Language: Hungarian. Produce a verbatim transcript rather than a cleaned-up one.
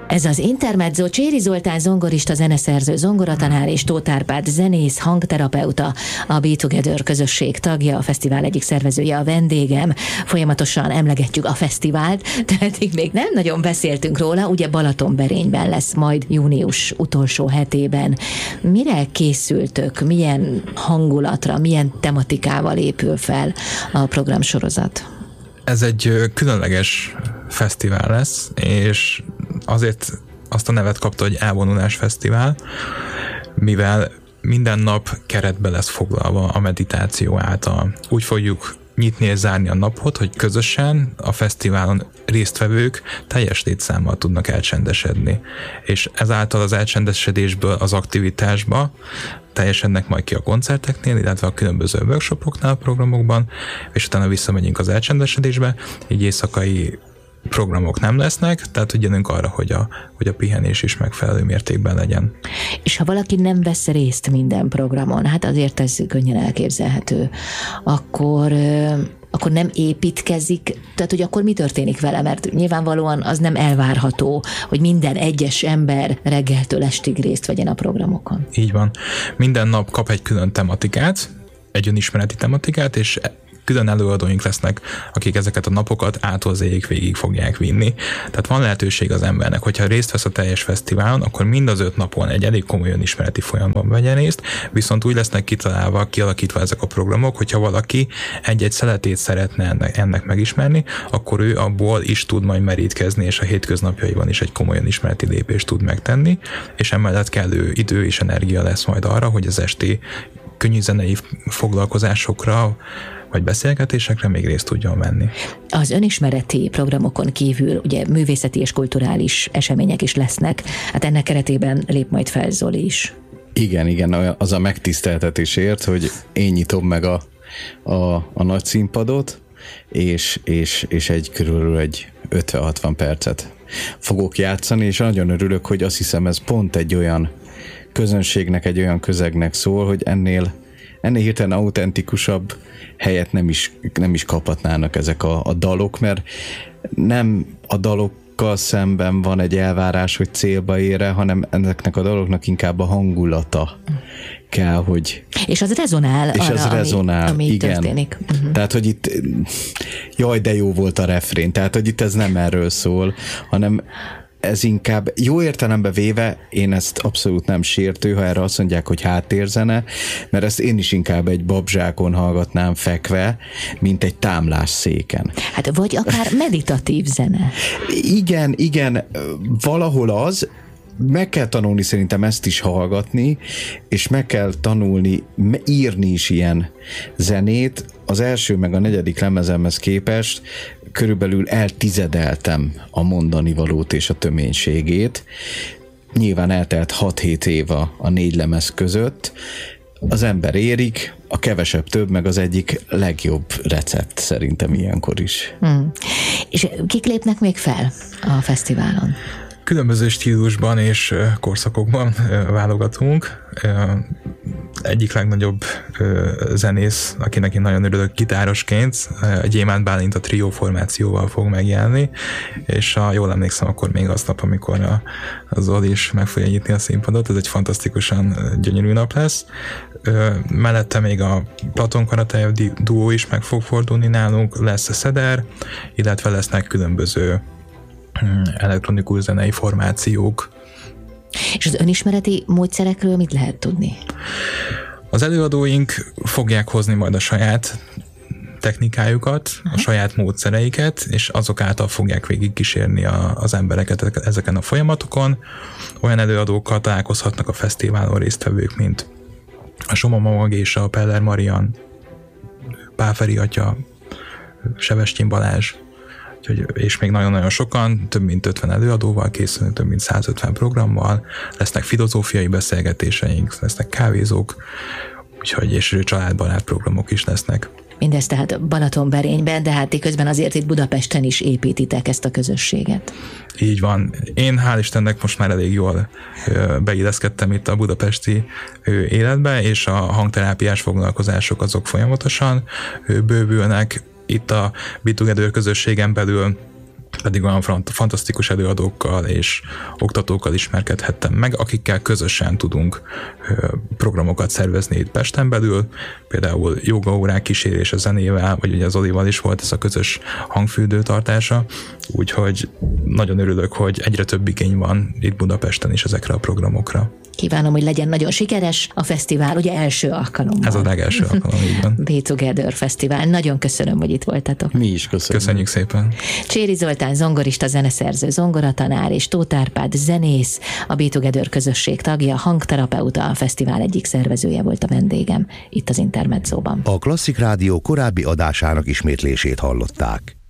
Ez az Intermezzo. Cséri Zoltán zongorista, zeneszerző, zongoratanár és Tóth Árpád zenész, hangterapeuta, a Be Together közösség tagja, a fesztivál egyik szervezője, a vendégem. Folyamatosan emlegetjük a fesztivált, de eddig még nem nagyon beszéltünk róla, ugye Balatonberényben lesz majd június utolsó hetében. Mire készültök, milyen hangulatra, milyen tematikával épül fel a programsorozat? Ez egy különleges fesztivál lesz, és azért azt a nevet kapta, hogy Elvonulás Fesztivál, mivel minden nap keretbe lesz foglalva a meditáció által. Úgy fogjuk nyitni és zárni a napot, hogy közösen a fesztiválon résztvevők teljes létszámmal tudnak elcsendesedni. És ezáltal az elcsendesedésből az aktivitásba teljesednek majd ki a koncerteknél, illetve a különböző workshopoknál, a programokban, és utána visszamegyünk az elcsendesedésbe, így éjszakai programok nem lesznek, tehát ügyelünk arra, hogy a, hogy a pihenés is megfelelő mértékben legyen. És ha valaki nem vesz részt minden programon, hát azért ez könnyen elképzelhető, akkor, akkor nem építkezik, tehát hogy akkor mi történik vele, mert nyilvánvalóan az nem elvárható, hogy minden egyes ember reggeltől estig részt vegyen a programokon. Így van. Minden nap kap egy külön tematikát, egy önismereti tematikát, és külön előadóink lesznek, akik ezeket a napokat ától zéig végig fogják vinni. Tehát van lehetőség az embernek, hogyha részt vesz a teljes fesztiválon, akkor mind az öt napon egy elég komoly önismereti folyamatban vegyen részt, viszont úgy lesznek kitalálva, kialakítva ezek a programok, hogyha valaki egy-egy szeletét szeretne ennek, ennek megismerni, akkor ő abból is tud majd merítkezni, és a hétköznapjaiban is egy komoly önismereti lépést tud megtenni, és emellett kellő idő és energia lesz majd arra, hogy az esti könnyű zenei foglalkozásokra vagy beszélgetésekre még részt tudjon venni. Az önismereti programokon kívül ugye művészeti és kulturális események is lesznek, hát ennek keretében lép majd fel Zoli is. Igen, igen, az a megtiszteltetésért, hogy én nyitom meg a, a, a nagy színpadot, és, és, és egy körülbelül egy ötven-hatvan percet fogok játszani, és nagyon örülök, hogy azt hiszem ez pont egy olyan közönségnek, egy olyan közegnek szól, hogy ennél ennél hirtelen autentikusabb helyet nem is, nem is kaphatnának ezek a, a dalok, mert nem a dalokkal szemben van egy elvárás, hogy célba ér-e, hanem ezeknek a daloknak inkább a hangulata kell, hogy... És az rezonál és arra, az rezonál, ami, ami igen. történik. Uh-huh. Tehát, hogy itt jaj, de jó volt a refrén, tehát, hogy itt ez nem erről szól, hanem ez inkább jó értelembe véve, én ezt abszolút nem sértő, ha erre azt mondják, hogy háttérzene, mert ezt én is inkább egy babzsákon hallgatnám fekve, mint egy támlásszéken. Hát vagy akár meditatív zene. Igen, igen, valahol az, meg kell tanulni szerintem ezt is hallgatni, és meg kell tanulni írni is ilyen zenét. Az első meg a negyedik lemezemhez képest körülbelül eltizedeltem a mondani valót és a töménységét. Nyilván eltelt hat-hét év a, a négy lemez között. Az ember érik, a kevesebb több, meg az egyik legjobb recept szerintem ilyenkor is. Hmm. És kik lépnek még fel a fesztiválon? Különböző stílusban és korszakokban válogatunk. Egyik legnagyobb zenész, akinek én nagyon örülök gitárosként, Gyémánt Bálint a trió formációval fog megjelenni, és ha jól emlékszem, akkor még az nap, amikor a, a Zoli is meg fogja nyitni a színpadot, ez egy fantasztikusan gyönyörű nap lesz. Mellette még a Platon Karatejev duó is meg fog fordulni nálunk, lesz a Szeder, illetve lesznek különböző elektronikus zenei formációk. És az önismereti módszerekről mit lehet tudni? Az előadóink fogják hozni majd a saját technikájukat, Aha. a saját módszereiket, és azok által fogják végigkísérni a, az embereket ezeken a folyamatokon. Olyan előadókkal találkozhatnak a fesztiválon résztvevők, mint a Soma Mag és a Peller Marian, Páferi atya, Sebestyén Balázs, és még nagyon-nagyon sokan, több mint ötven előadóval készülünk, több mint százötven programmal, lesznek filozófiai beszélgetéseink, lesznek kávézók, úgyhogy és családbarát programok is lesznek. Mindez tehát Balatonberényben, de hát közben azért itt Budapesten is építitek ezt a közösséget. Így van. Én hál' Istennek most már elég jól beilleszkedtem itt a budapesti életbe, és a hangterápiás foglalkozások azok folyamatosan bővülnek. Itt a Be Together közösségen belül pedig olyan fantasztikus előadókkal és oktatókkal ismerkedhettem meg, akikkel közösen tudunk programokat szervezni itt Pesten belül, például jogaórák kísérés a zenével, vagy ugye az Olival is volt ez a közös hangfürdő tartása, úgyhogy nagyon örülök, hogy egyre több igény van itt Budapesten is ezekre a programokra. Kívánom, hogy legyen nagyon sikeres a fesztivál, ugye első alkalommal. Ez a legelső alkalom, így van. Be Together Fesztivál. Nagyon köszönöm, hogy itt voltatok. Mi is köszönjük. Köszönjük szépen. Cséri Zoltán zongorista, zeneszerző, zongoratanár és Tóth Árpád zenész, a Be Together közösség tagja, hangterapeuta, a fesztivál egyik szervezője volt a vendégem itt az Intermedzóban. A Klasszik Rádió korábbi adásának ismétlését hallották.